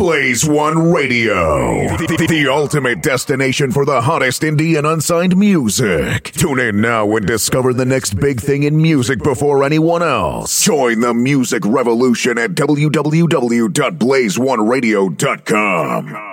Blaze One Radio, the ultimate destination for the hottest indie and unsigned music. Tune in now and discover the next big thing in music before anyone else. Join the music revolution at www.blazeoneradio.com.